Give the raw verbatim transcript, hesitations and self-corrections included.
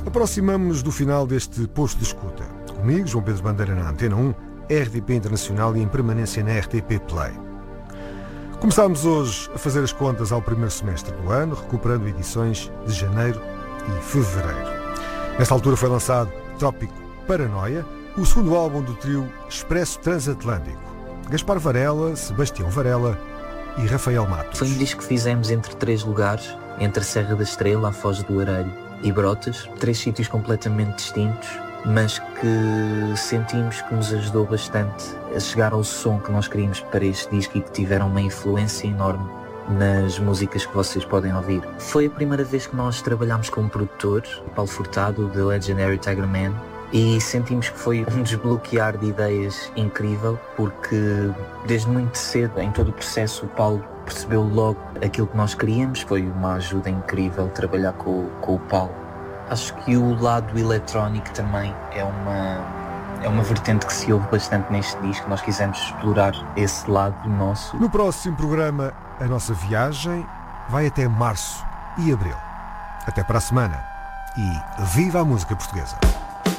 Aproximamo-nos do final deste posto de escuta. Comigo, João Pedro Bandeira na Antena um, R T P Internacional e em permanência na R T P Play. Começámos hoje a fazer as contas ao primeiro semestre do ano, recuperando edições de janeiro e fevereiro. Nesta altura foi lançado Trópico Paranoia, o segundo álbum do trio Expresso Transatlântico. Gaspar Varela, Sebastião Varela e Rafael Matos. Foi um disco que fizemos entre três lugares, entre a Serra da Estrela, a Foz do Areiro e Brotas, três sítios completamente distintos, mas que sentimos que nos ajudou bastante a chegar ao som que nós queríamos para este disco e que tiveram uma influência enorme nas músicas que vocês podem ouvir. Foi a primeira vez que nós trabalhámos com um produtor, Paulo Furtado, The Legendary Tiger Man, e sentimos que foi um desbloquear de ideias incrível, porque desde muito cedo, em todo o processo, o Paulo percebeu logo aquilo que nós queríamos. Foi uma ajuda incrível trabalhar com, com o Paulo. Acho que o lado eletrónico também é uma, é uma vertente que se ouve bastante neste disco. Nós quisemos explorar esse lado nosso. No próximo programa, a nossa viagem vai até março e abril. Até para a semana e viva a música portuguesa!